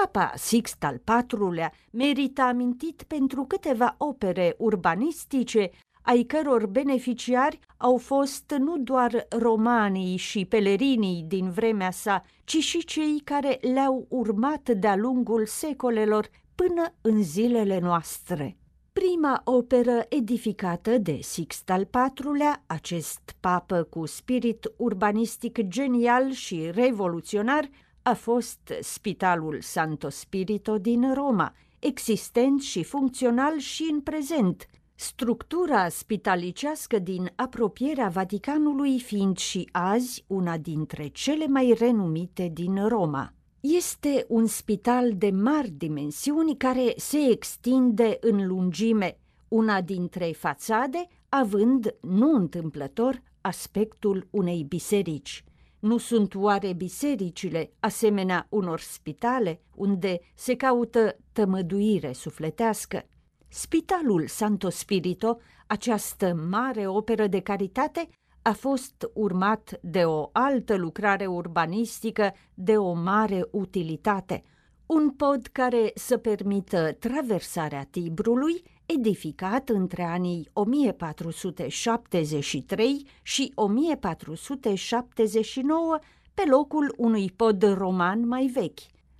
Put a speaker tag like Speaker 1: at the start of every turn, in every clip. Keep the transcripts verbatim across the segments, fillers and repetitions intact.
Speaker 1: Papa Sixt al patrulea merită amintit pentru câteva opere urbanistice ai căror beneficiari au fost nu doar romanii și pelerinii din vremea sa, ci și cei care le-au urmat de-a lungul secolelor până în zilele noastre. Prima operă edificată de Sixt al patrulea, acest papă cu spirit urbanistic genial și revoluționar, a fost Spitalul Santo Spirito din Roma, existent și funcțional și în prezent, structura spitalicească din apropierea Vaticanului fiind și azi una dintre cele mai renumite din Roma. Este un spital de mari dimensiuni care se extinde în lungime, una dintre fațade având, nu întâmplător, aspectul unei biserici. Nu sunt oare bisericile asemenea unor spitale unde se caută tămăduire sufletească? Spitalul Santo Spirito, această mare operă de caritate, a fost urmat de o altă lucrare urbanistică de o mare utilitate, un pod care să permită traversarea Tibrului, edificat între anii o mie patru sute șaptezeci și trei și o mie patru sute șaptezeci și nouă pe locul unui pod roman mai vechi.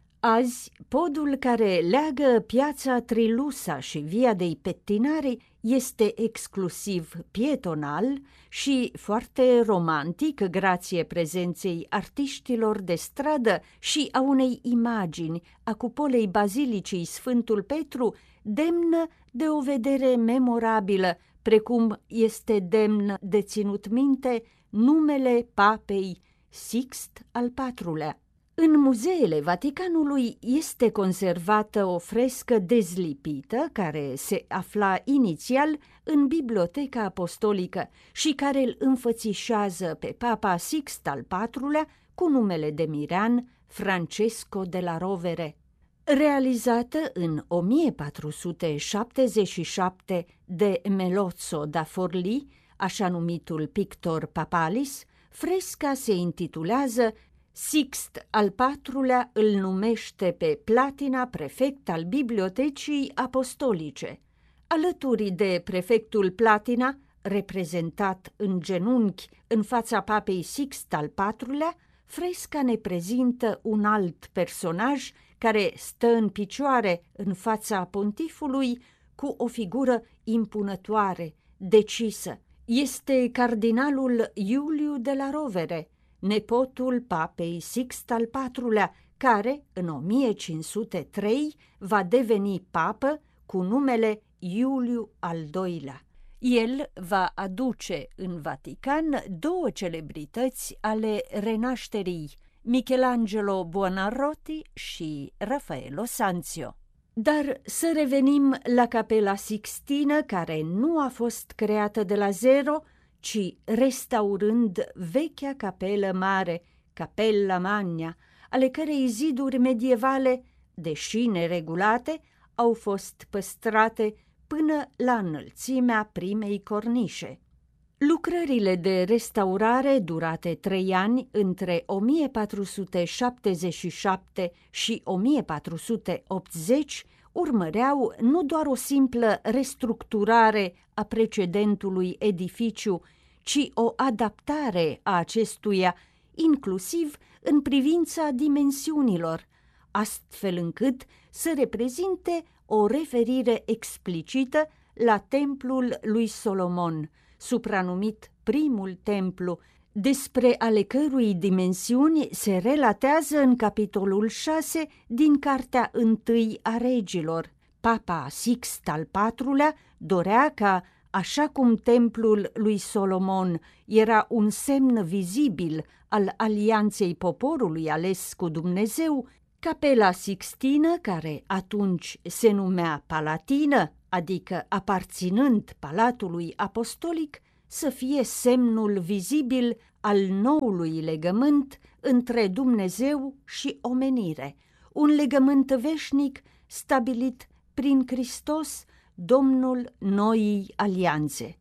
Speaker 1: Azi, podul care leagă piața Trilusa și Via dei Pettinari este exclusiv pietonal și foarte romantic grație prezenței artiștilor de stradă și a unei imagini a cupolei Bazilicii Sfântul Petru, demnă de o vedere memorabilă, precum este demn de ținut minte numele papei Sixt al patrulea. În muzeele Vaticanului este conservată o frescă dezlipită care se afla inițial în Biblioteca Apostolică și care îl înfățișează pe Papa Sixt al patrulea cu numele de mirean Francesco de la Rovere. Realizată în o mie patru sute șaptezeci și șapte de Melozzo da Forlì, așa numitul pictor papalis, fresca se intitulează Sixt al patrulea îl numește pe Platina prefect al Bibliotecii Apostolice. Alături de prefectul Platina, reprezentat în genunchi în fața papei Sixt al patrulea, fresca ne prezintă un alt personaj care stă în picioare în fața pontifului cu o figură impunătoare, decisă. Este cardinalul Iuliu de la Rovere, nepotul papei Sixt al patrulea, care în o mie cinci sute trei va deveni papă cu numele Iuliu al doilea. El va aduce în Vatican două celebrități ale renașterii, Michelangelo Buonarroti și Raffaello Sanzio. Dar să revenim la Capela Sixtină, care nu a fost creată de la zero, ci restaurând vechea capelă mare, Capella Magna, ale cărei ziduri medievale, deși neregulate, au fost păstrate până la înălțimea primei cornișe. Lucrările de restaurare durate trei ani între o mie patru sute șaptezeci și șapte și o mie patru sute optzeci urmăreau nu doar o simplă restructurare a precedentului edificiu, ci o adaptare a acestuia, inclusiv în privința dimensiunilor, astfel încât să reprezinte o referire explicită la templul lui Solomon, supranumit primul templu, despre ale cărui dimensiuni se relatează în capitolul șase din Cartea întâi a Regilor. Papa Sixt al patrulea dorea ca, așa cum templul lui Solomon era un semn vizibil al alianței poporului ales cu Dumnezeu, Capela Sixtină, care atunci se numea Palatină, adică aparținând Palatului Apostolic, să fie semnul vizibil al noului legământ între Dumnezeu și omenire, un legământ veșnic stabilit prin Hristos, Domnul noii alianțe.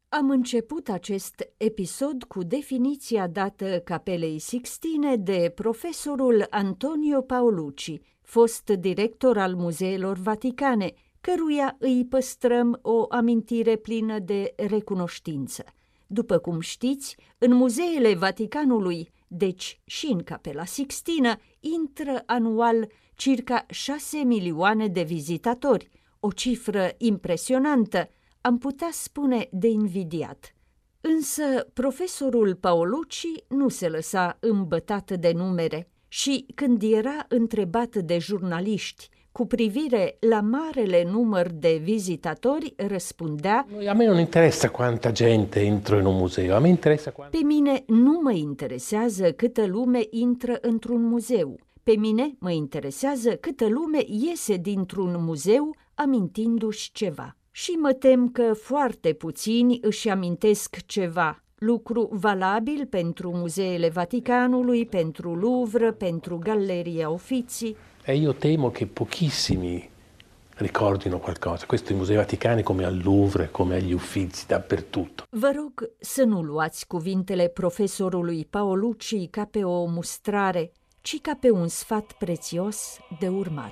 Speaker 1: Am început acest episod cu definiția dată Capelei Sixtine de profesorul Antonio Paolucci, fost director al Muzeelor Vaticane, căruia îi păstrăm o amintire plină de recunoștință. După cum știți, în muzeele Vaticanului, deci și în Capela Sixtină, intră anual circa șase milioane de vizitatori, o cifră impresionantă, am putea spune de invidiat. Însă profesorul Paolucci nu se lăsa îmbătat de numere și când era întrebat de jurnaliști cu privire la marele număr de vizitatori, răspundea:
Speaker 2: A me non interessa quanta gente intră în un muzeu, a me interessa quanta...
Speaker 1: Pe mine nu mă interesează câtă lume intră într-un muzeu. Pe mine mă interesează câtă lume iese dintr-un muzeu amintindu-și ceva. Și mă tem că foarte puțini își amintesc ceva, lucru valabil pentru muzeele Vaticanului, pentru Louvre, pentru Galleria Uffizi.
Speaker 2: E io temo che pochissimi ricordino qualcosa. Questo ai Musei Vaticani come al Louvre, come agli Uffizi, dappertutto.
Speaker 1: Vă rog să nu luați cuvintele profesorului Paolucci ca pe o mustrare, ci ca pe un sfat prețios de urmat.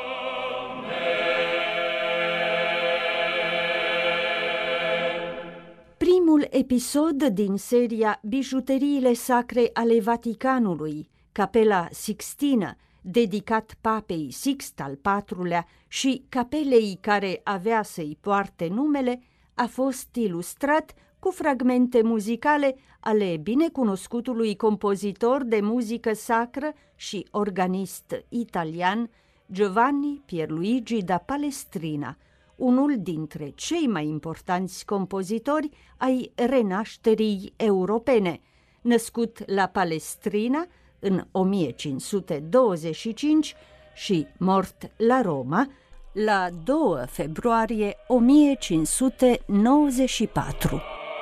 Speaker 1: Primul episod din seria Bijuteriile sacre ale Vaticanului, Capela Sixtină, dedicat papei Sixt al patrulea și capelei care avea să-i poarte numele, a fost ilustrat cu fragmente muzicale ale binecunoscutului compozitor de muzică sacră și organist italian Giovanni Pierluigi da Palestrina, unul dintre cei mai importanți compozitori ai renașterii europene, născut la Palestrina în o mie cinci sute douăzeci și cinci și mort la Roma la doi februarie o mie cinci sute nouăzeci și patru.